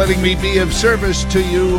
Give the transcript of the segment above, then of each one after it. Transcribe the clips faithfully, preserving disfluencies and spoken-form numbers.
letting me be of service to you.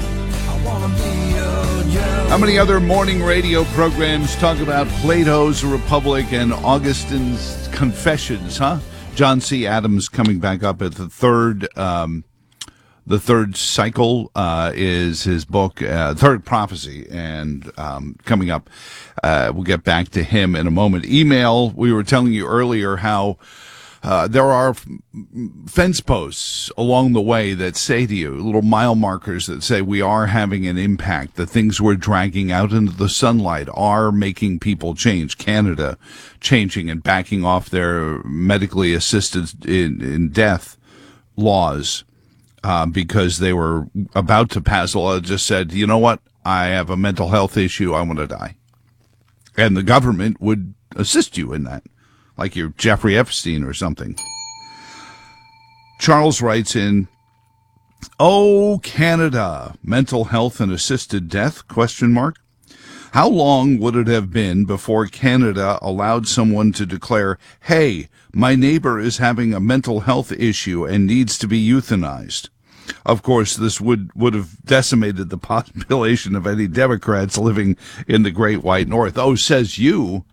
How many other morning radio programs talk about Plato's Republic and Augustine's Confessions, huh? John C. Adams coming back up at the third um, the third cycle uh, is his book, uh, Third Prophecy, and um, coming up, uh, we'll get back to him in a moment. Email, we were telling you earlier how Uh, there are fence posts along the way that say to you, little mile markers that say we are having an impact. The things we're dragging out into the sunlight are making people change. Canada changing and backing off their medically assisted in, in death laws uh, because they were about to pass a law that just said, you know what, I have a mental health issue, I want to die. And the government would assist you in that, like you're Jeffrey Epstein or something. Charles writes in, "Oh, Canada, mental health and assisted death, question mark. How long would it have been before Canada allowed someone to declare, hey, my neighbor is having a mental health issue and needs to be euthanized? Of course, this would, would have decimated the population of any Democrats living in the Great White North. Oh, says you.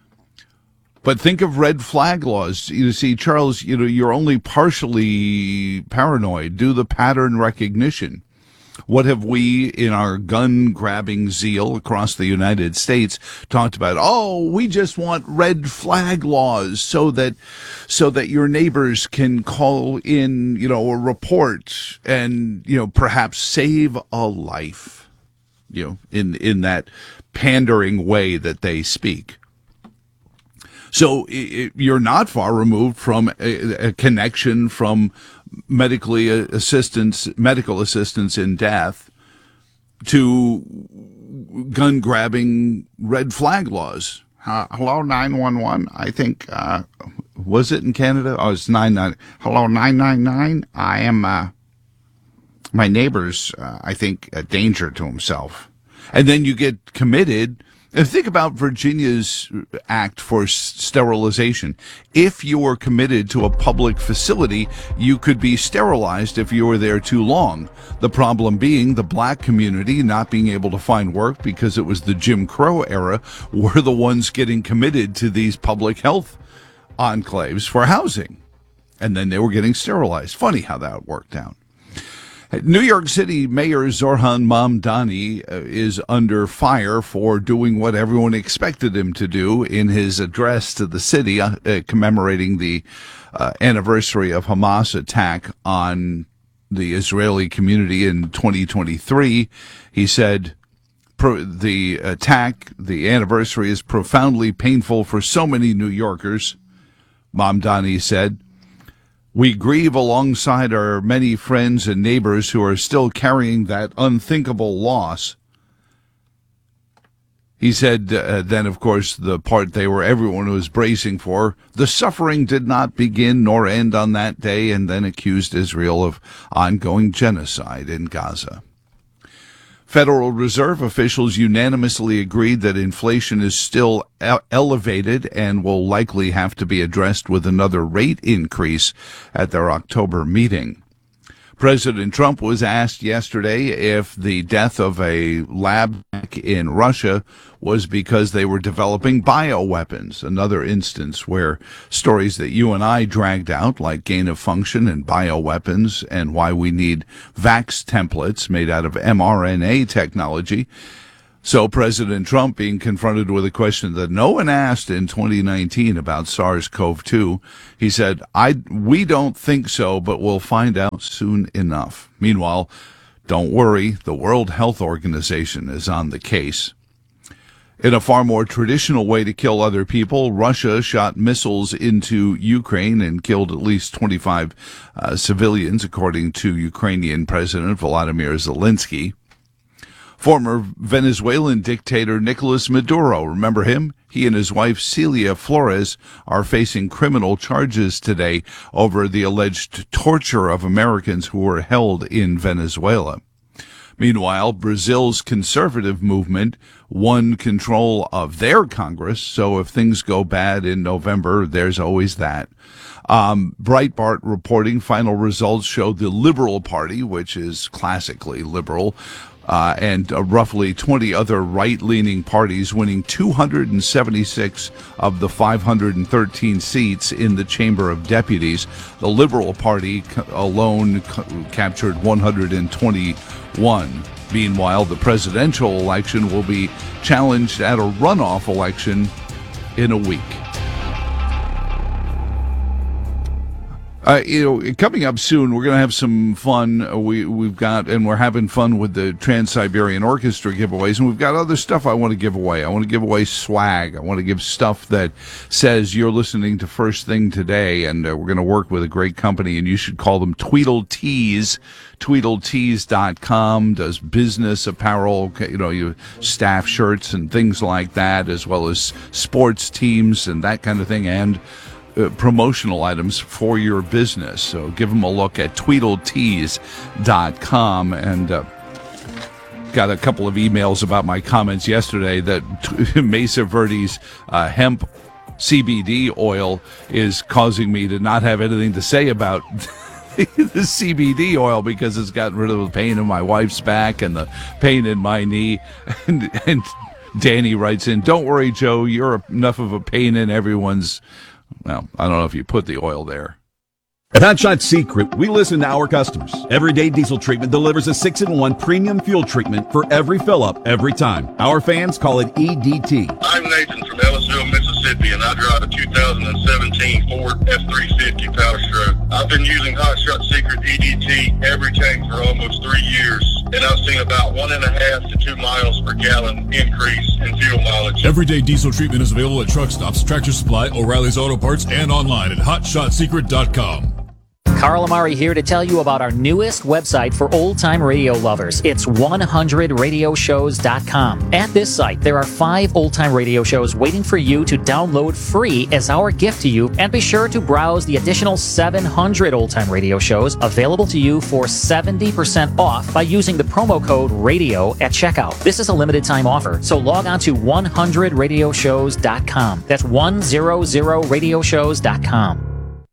But think of red flag laws. You see, Charles, you know, you're only partially paranoid. Do the pattern recognition. What have we, in our gun-grabbing zeal across the United States, talked about? Oh, we just want red flag laws so that so that your neighbors can call in, you know, a report and, you know, perhaps save a life, you know, in, in that pandering way that they speak. So it, you're not far removed from a, a connection from medically assistance, medical assistance in death to gun grabbing red flag laws. Uh, hello, nine one one. I think, uh, was it in Canada? Oh, it's nine nine. Hello, nine nine nine. I am, uh, my neighbor's, uh, I think, a danger to himself. And then you get committed. And think about Virginia's act for sterilization. If you were committed to a public facility, you could be sterilized if you were there too long. The problem being the black community not being able to find work because it was the Jim Crow era were the ones getting committed to these public health enclaves for housing. And then they were getting sterilized. Funny how that worked out. New York City Mayor Zohran Mamdani uh, is under fire for doing what everyone expected him to do in his address to the city, uh, uh, commemorating the uh, anniversary of Hamas attack on the Israeli community in twenty twenty-three. He said, Pro- the attack, the anniversary is profoundly painful for so many New Yorkers. Mamdani said, we grieve alongside our many friends and neighbors who are still carrying that unthinkable loss. He said, uh, then, of course, the part they were, everyone was bracing for, the suffering did not begin nor end on that day, and then accused Israel of ongoing genocide in Gaza. Federal Reserve officials unanimously agreed that inflation is still elevated and will likely have to be addressed with another rate increase at their October meeting. President Trump was asked yesterday if the death of a lab tech in Russia was because they were developing bioweapons, another instance where stories that you and I dragged out, like gain of function and bioweapons and why we need vax templates made out of mRNA technology. So President Trump, being confronted with a question that no one asked in twenty nineteen about SARS-C o V two, he said, I, we don't think so, but we'll find out soon enough. Meanwhile, don't worry, the World Health Organization is on the case. In a far more traditional way to kill other people, Russia shot missiles into Ukraine and killed at least twenty-five uh, civilians, according to Ukrainian President Volodymyr Zelensky. Former Venezuelan dictator Nicolas Maduro, remember him? He and his wife Celia Flores are facing criminal charges today over the alleged torture of Americans who were held in Venezuela. Meanwhile, Brazil's conservative movement won control of their Congress, so if things go bad in November, there's always that. Um, Breitbart reporting final results show the Liberal Party, which is classically liberal, uh, and uh, roughly twenty other right-leaning parties winning two hundred seventy-six of the five hundred thirteen seats in the Chamber of Deputies. The Liberal Party alone c- captured one hundred twenty-one. Meanwhile, the presidential election will be challenged at a runoff election in a week. Uh, you know, coming up soon, we're going to have some fun. We, we've got, and we're having fun with the Trans-Siberian Orchestra giveaways, and we've got other stuff I want to give away. I want to give away swag. I want to give stuff that says you're listening to First Thing Today, and uh, we're going to work with a great company, and you should call them Tweedletees. Tweedletees dot com does business apparel, you know, you staff shirts and things like that, as well as sports teams and that kind of thing, and Uh, promotional items for your business. So give them a look at Tweedletees dot com. And uh, got a couple of emails about my comments yesterday that Mesa Verde's uh, hemp C B D oil is causing me to not have anything to say about the C B D oil because it's gotten rid of the pain in my wife's back and the pain in my knee. And, and Danny writes in, "Don't worry, Joe, you're enough of a pain in everyone's..." Well, I don't know if you put the oil there. At Hot Shot Secret, we listen to our customers. Everyday Diesel Treatment delivers a six in one premium fuel treatment for every fill-up, every time. Our fans call it E D T. I'm Nathan from Ellisville, Mississippi, and I drive a two thousand seventeen Ford F three fifty Power Stroke. I've been using Hot Shot Secret E D T every tank for almost three years, and I've seen about one and a half to two miles per gallon increase in fuel mileage. Everyday Diesel Treatment is available at truck stops, Tractor Supply, O'Reilly's Auto Parts, and online at hot shot secret dot com. Carl Amari here to tell you about our newest website for old-time radio lovers. It's one hundred radio shows dot com. At this site, there are five old-time radio shows waiting for you to download free as our gift to you, and be sure to browse the additional seven hundred old-time radio shows available to you for seventy percent off by using the promo code RADIO at checkout. This is a limited-time offer, so log on to one hundred radio shows dot com. That's one hundred radio shows dot com.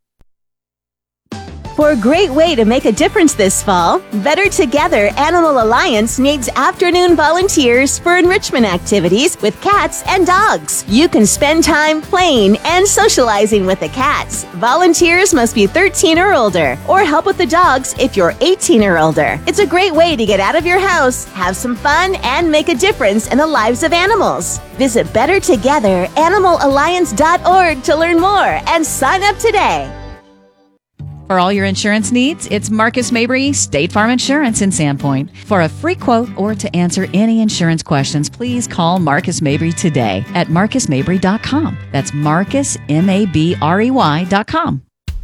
For a great way to make a difference this fall, Better Together Animal Alliance needs afternoon volunteers for enrichment activities with cats and dogs. You can spend time playing and socializing with the cats. Volunteers must be thirteen or older, or help with the dogs if you're eighteen or older. It's a great way to get out of your house, have some fun, and make a difference in the lives of animals. Visit better together animal alliance dot org to learn more and sign up today. For all your insurance needs, it's Marcus Mabry, State Farm Insurance in Sandpoint. For a free quote or to answer any insurance questions, please call Marcus Mabry today at marcus mabry dot com. That's Marcus, M A B R E Y dot com.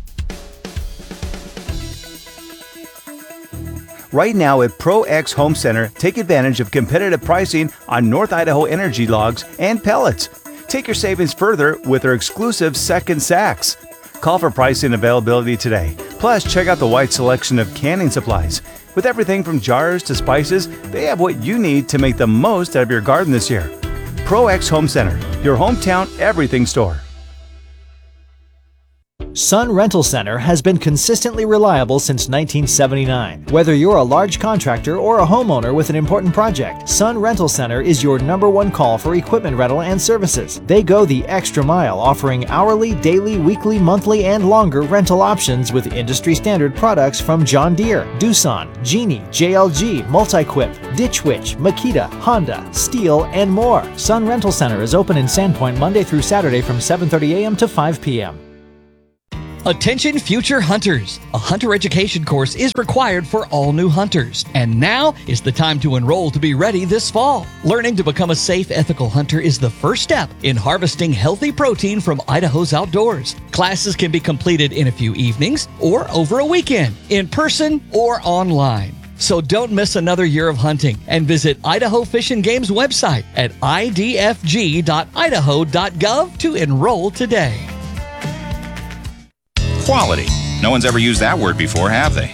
Right now at ProX Home Center, take advantage of competitive pricing on North Idaho energy logs and pellets. Take your savings further with our exclusive Second Sacks. Call for pricing and availability today. Plus, check out the wide selection of canning supplies. With everything from jars to spices, they have what you need to make the most out of your garden this year. ProX Home Center, your hometown everything store. Sun Rental Center has been consistently reliable since nineteen seventy-nine. Whether you're a large contractor or a homeowner with an important project, Sun Rental Center is your number one call for equipment rental and services. They go the extra mile, offering hourly, daily, weekly, monthly, and longer rental options with industry standard products from John Deere, Doosan, Genie, J L G, Multiquip, Ditch Witch, Makita, Honda, Steel, and more. Sun Rental Center is open in Sandpoint Monday through Saturday from seven thirty a.m. to five p.m. Attention future hunters! A hunter education course is required for all new hunters, and now is the time to enroll to be ready this fall. Learning to become a safe, ethical hunter is the first step in harvesting healthy protein from Idaho's outdoors. Classes can be completed in a few evenings or over a weekend, in person or online. So don't miss another year of hunting and visit Idaho Fish and Game's website at I D F G dot idaho dot gov to enroll today. Quality. No one's ever used that word before, have they?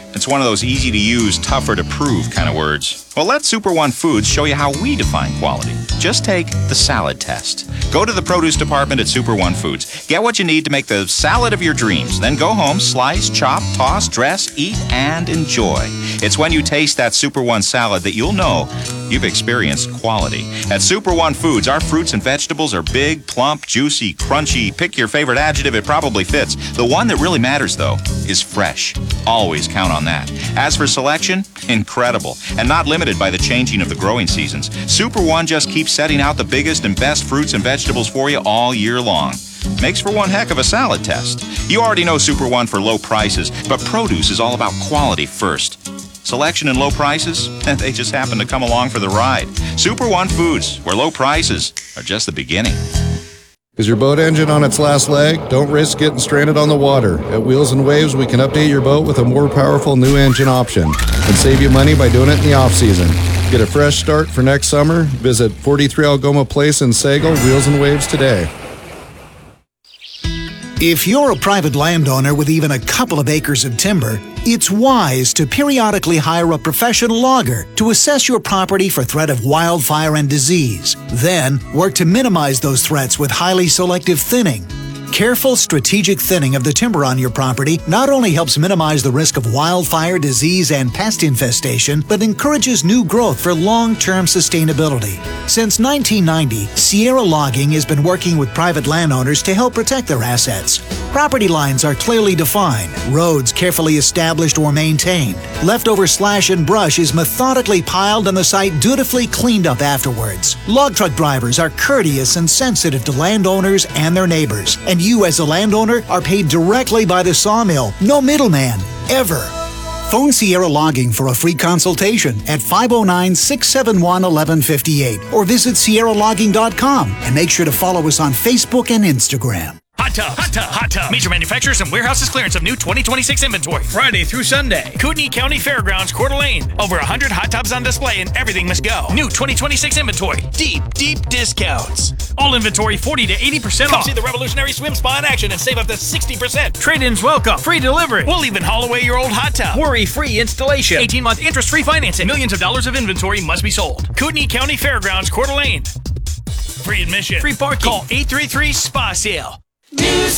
It's one of those easy-to-use, tougher-to-prove kind of words. Well, let Super One Foods show you how we define quality. Just take the salad test. Go to the produce department at Super One Foods. Get what you need to make the salad of your dreams. Then go home, slice, chop, toss, dress, eat, and enjoy. It's when you taste that Super One salad that you'll know you've experienced quality. At Super One Foods, our fruits and vegetables are big, plump, juicy, crunchy. Pick your favorite adjective, it probably fits. The one that really matters, though, is fresh. Always count on that. As for selection, incredible, and not limited by the changing of the growing seasons. Super One just keeps setting out the biggest and best fruits and vegetables for you all year long. Makes for one heck of a salad test. You already know Super One for low prices, but produce is all about quality first. Selection and low prices, they just happen to come along for the ride. Super One Foods, where low prices are just the beginning. Is your boat engine on its last leg? Don't risk getting stranded on the water. At Wheels and Waves, we can update your boat with a more powerful new engine option and save you money by doing it in the off-season. Get a fresh start for next summer. Visit forty-three Algoma Place in Sagal, Wheels and Waves today. If you're a private landowner with even a couple of acres of timber, it's wise to periodically hire a professional logger to assess your property for threat of wildfire and disease. Then, work to minimize those threats with highly selective thinning. Careful strategic thinning of the timber on your property not only helps minimize the risk of wildfire, disease, and pest infestation, but encourages new growth for long-term sustainability. Since nineteen ninety, Sierra Logging has been working with private landowners to help protect their assets. Property lines are clearly defined, roads carefully established or maintained. Leftover slash and brush is methodically piled and the site dutifully cleaned up afterwards. Log truck drivers are courteous and sensitive to landowners and their neighbors, and you as a landowner are paid directly by the sawmill. No middleman, ever. Phone Sierra Logging for a free consultation at five oh nine, six seven one, one one five eight or visit sierra logging dot com and make sure to follow us on Facebook and Instagram. Hot Tub, Hot Tub, Hot Tub. Major manufacturers and warehouses clearance of new twenty twenty-six inventory. Friday through Sunday. Kootenai County Fairgrounds, Coeur d'Alene. Over one hundred hot tubs on display and everything must go. New twenty twenty-six inventory. Deep, deep discounts. All inventory forty to eighty percent off. Come see the revolutionary swim spa in action and save up to sixty percent. Trade-ins welcome. Free delivery. We'll even haul away your old hot tub. Worry-free installation. eighteen-month interest-free financing. Millions of dollars of inventory must be sold. Kootenai County Fairgrounds, Coeur d'Alene. Free admission. Free parking. Call eight three three, S P A, S A L E. News